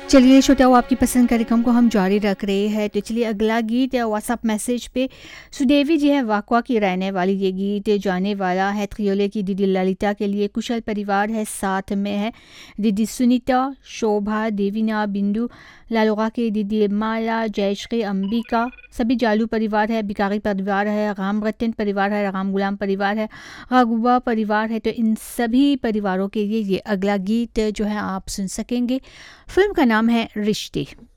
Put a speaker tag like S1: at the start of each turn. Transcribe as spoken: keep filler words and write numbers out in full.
S1: चलिए श्रोताओ, आपकी पसंद कार्यक्रम को हम जारी रख रहे हैं। तो चलिए अगला गीत व्हाट्सअप मैसेज पे सुदेवी जी है वाकवा की रहने वाली। ये गीत जाने वाला है त्रियोले की दीदी ललिता के लिए। कुशल परिवार है, साथ में है दीदी सुनीता, शोभा, देवीना, बिंदु, लालुगा की दीदी माला, जयश्री, अंबिका, सभी जालू परिवार है, बिकारी परिवार है, राम रतन परिवार है, राम गुलाम परिवार है, राघुबा परिवार है। तो इन सभी परिवारों के लिए ये अगला गीत जो है आप सुन सकेंगे। फिल्म का नाम है रिश्ते।